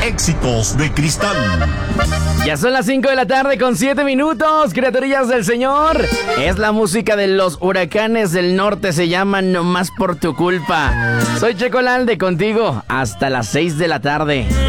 Éxitos de Cristal. Ya son las 5 de la tarde con 7 minutos, criaturillas del Señor. Es la música de los Huracanes del Norte, se llaman Nomás por tu culpa. Soy Checo Lalde contigo hasta las 6 de la tarde.